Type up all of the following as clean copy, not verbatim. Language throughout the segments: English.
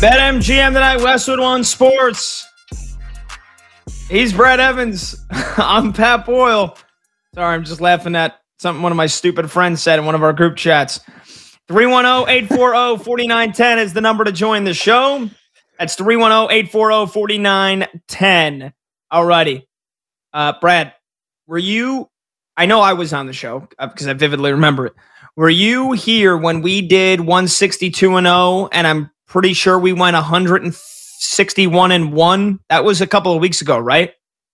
BetMGM tonight, Westwood One Sports. He's Brad Evans. I'm Pat Boyle. Sorry, I'm just laughing at something one of my stupid friends said in one of our group chats. 310-840-4910 is the number to join the show. That's 310-840-4910. Alrighty. Brad, were you... I know I was on the show because I vividly remember it. Were you here when we did 162-0, and I'm pretty sure we went 161-1? That was a couple of weeks ago, right?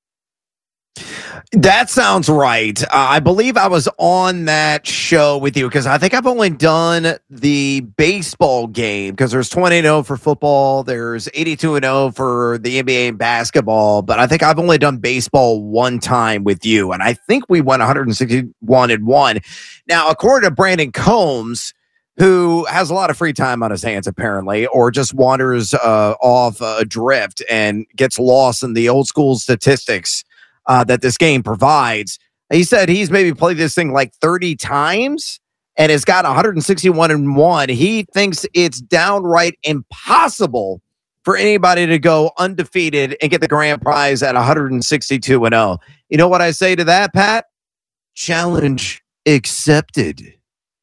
That sounds right. I believe I was on that show with you because I think I've only done the baseball game because there's 20-0 for football. There's 82-0 for the NBA and basketball. But I think I've only done baseball one time with you. And I think we went 161-1. Now, according to Brandon Combs, who has a lot of free time on his hands, apparently, or just wanders off adrift and gets lost in the old school statistics that this game provides. He said he's maybe played this thing like 30 times and has got 161-1. He thinks it's downright impossible for anybody to go undefeated and get the grand prize at 162-0. You know what I say to that, Pat? Challenge accepted.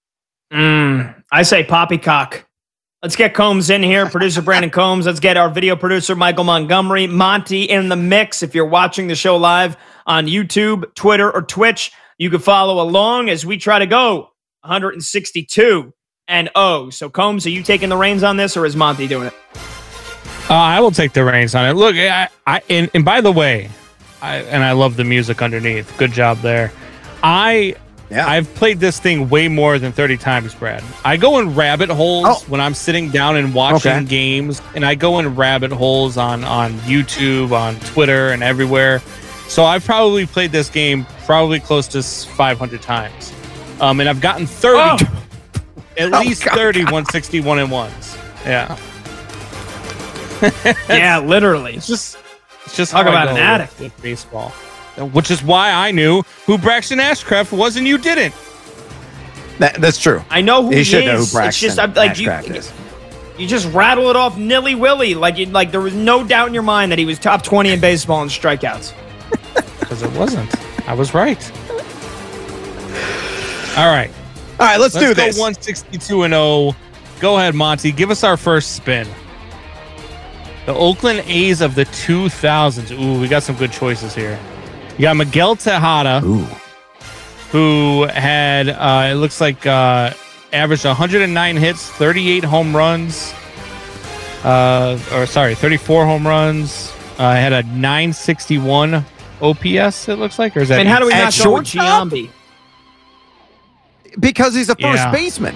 I say poppycock. Let's get Combs in here. Producer Brandon Combs. Let's get our video producer, Michael Montgomery. Monty in the mix. If you're watching the show live on YouTube, Twitter, or Twitch, you can follow along as we try to go 162-0. So, Combs, are you taking the reins on this, or is Monty doing it? I will take the reins on it. Look, and by the way, I love the music underneath. Good job there. I've played this thing way more than 30 times, Brad. I go in rabbit holes when I'm sitting down and watching games, and I go in rabbit holes on YouTube, on Twitter, and everywhere. So I've probably played this game probably close to 500 times. And I've gotten 30, at least 30 161-1s. Yeah. Yeah, literally. It's just talk about an addict with baseball. Which is why I knew who Braxton Ashcraft was and you didn't. That's true. I know who he is. Know who Braxton Ashcraft is. You just rattle it off nilly-willy. Like there was no doubt in your mind that he was top 20 in baseball in strikeouts. Because it wasn't. I was right. All right, let's do this. Go 162-0. Go ahead, Monty. Give us our first spin. The Oakland A's of the 2000s. Ooh, we got some good choices here. You got Miguel Tejada, who had, it looks like, averaged 109 hits, 38 home runs, 34 home runs, had a 961 OPS, it looks like. Or is that? And how do we not go with Giambi? Because he's a first baseman.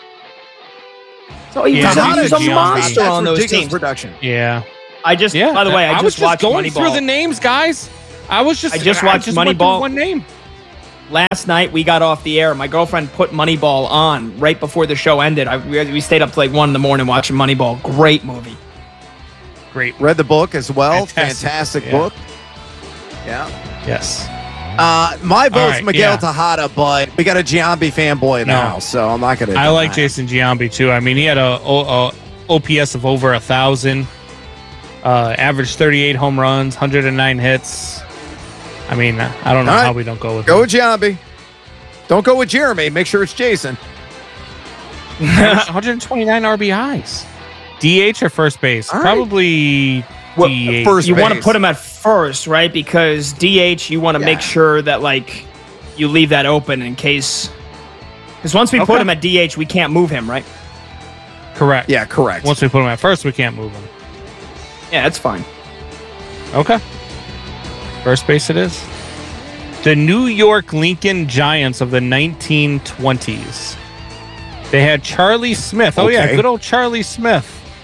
So he's a monster on those teams. Production. Yeah. By the way, I just watched going Moneyball. through the names, guys. I just watched Moneyball. One name. Last night we got off the air. My girlfriend put Moneyball on right before the show ended. We stayed up to like 1 a.m. watching Moneyball. Great movie. Great. Read the book as well. Fantastic book. Yeah. Yes. My vote's Miguel Tejada, but we got a Giambi fanboy now, so I'm not going to. I like Jason Giambi too. I mean, he had a OPS of over 1,000. Averaged 38 home runs, 109 hits. I mean, I don't know how we don't go with him. Go with Giambi. Don't go with Jeremy. Make sure it's Jason. 129 RBIs. DH or first base? Probably DH. First you want to put him at first, right? Because DH, you want to make sure that like you leave that open in case. Because once we put him at DH, we can't move him, right? Correct. Yeah, correct. Once we put him at first, we can't move him. Yeah, that's fine. Okay. First base it is. The New York Lincoln Giants of the 1920s. They had Charlie Smith. Oh, yeah, good old Charlie Smith.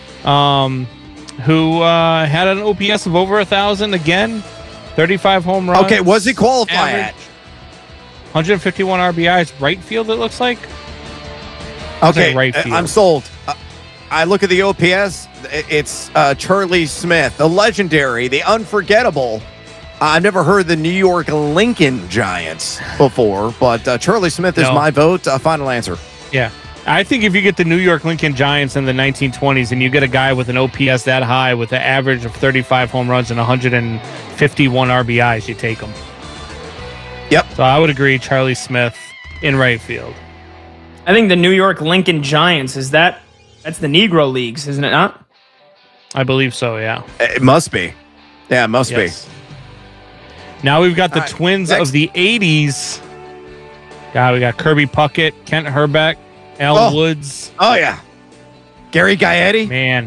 Who had an OPS of over 1,000 again. 35 home runs. Okay, was he qualify at? 151 RBIs. Right field, it looks like. Okay, right field. I'm sold. I look at the OPS. It's Charlie Smith, the legendary, the unforgettable. I've never heard the New York Lincoln Giants before, but Charlie Smith is my vote. Final answer. Yeah. I think if you get the New York Lincoln Giants in the 1920s and you get a guy with an OPS that high with an average of 35 home runs and 151 RBIs, you take him. Yep. So I would agree, Charlie Smith in right field. I think the New York Lincoln Giants, that's the Negro Leagues, isn't it not? I believe so, yeah. It must be. Yeah, it must be. Now we've got the Twins of the 80s. God, we got Kirby Puckett, Kent Herbeck, Al Woods. Oh, yeah. Gary Gaetti. Man.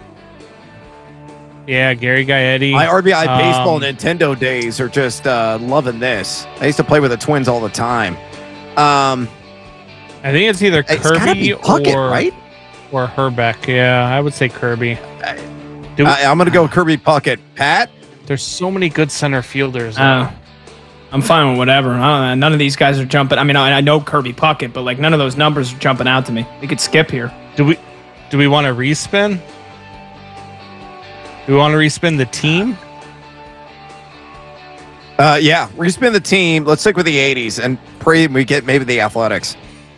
Yeah, Gary Gaetti. My RBI baseball Nintendo days are just loving this. I used to play with the Twins all the time. I think it's either Kirby Puckett, right? Or Herbeck. Yeah, I would say Kirby. I'm going to go Kirby Puckett. Pat? There's so many good center fielders. I'm fine with whatever. None of these guys are jumping. I mean, I know Kirby Puckett, but like none of those numbers are jumping out to me. We could skip here. Do we want to respin? Do we want to respin the team? Yeah, respin the team. Let's stick with the 80s and pray we get maybe the Athletics.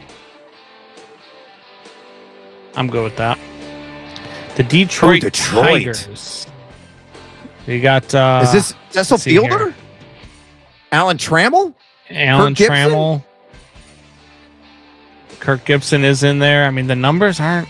I'm good with that. The Detroit Tigers. You got is this Cecil Fielder? Here. Alan Trammell? Alan Trammell. Kirk Gibson is in there. I mean, the numbers aren't.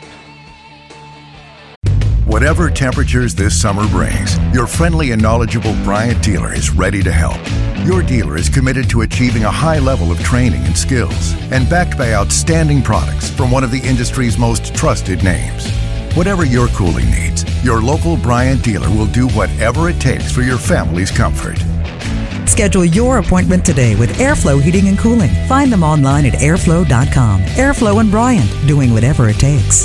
Whatever temperatures this summer brings, your friendly and knowledgeable Bryant dealer is ready to help. Your dealer is committed to achieving a high level of training and skills and backed by outstanding products from one of the industry's most trusted names. Whatever your cooling needs, your local Bryant dealer will do whatever it takes for your family's comfort. Schedule your appointment today with Airflow Heating and Cooling. Find them online at airflow.com. Airflow and Bryant, doing whatever it takes.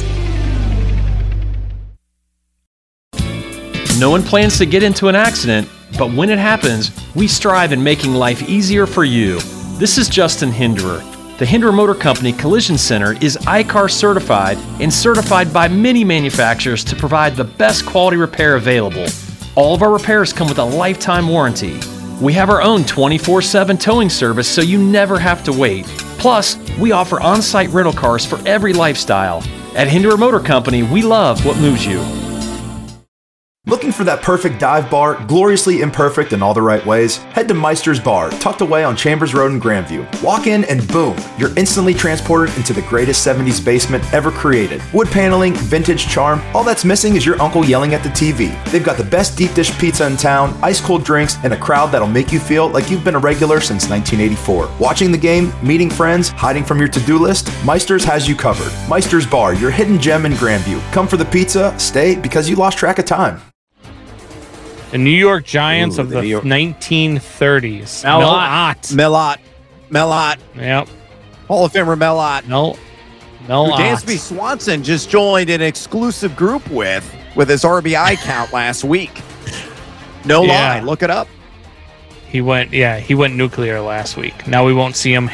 No one plans to get into an accident, but when it happens, we strive in making life easier for you. This is Justin Hinderer. The Hinderer Motor Company Collision Center is ICAR certified and certified by many manufacturers to provide the best quality repair available. All of our repairs come with a lifetime warranty. We have our own 24/7 towing service so you never have to wait. Plus, we offer on-site rental cars for every lifestyle. At Hinderer Motor Company, we love what moves you. Looking for that perfect dive bar, gloriously imperfect in all the right ways? Head to Meister's Bar, tucked away on Chambers Road in Grandview. Walk in and boom, you're instantly transported into the greatest 70s basement ever created. Wood paneling, vintage charm, all that's missing is your uncle yelling at the TV. They've got the best deep dish pizza in town, ice cold drinks, and a crowd that'll make you feel like you've been a regular since 1984. Watching the game, meeting friends, hiding from your to-do list, Meister's has you covered. Meister's Bar, your hidden gem in Grandview. Come for the pizza, stay because you lost track of time. The New York Giants of the 1930s. Mellott. Yep. Hall of Famer Mellott. Mellott. Dansby Swanson just joined an exclusive group with his RBI count last week. No lie. Look it up. He went nuclear last week. Now we won't see him